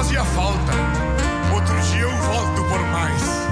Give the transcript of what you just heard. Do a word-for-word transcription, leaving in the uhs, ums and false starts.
fazia falta. Outro dia eu volto por mais.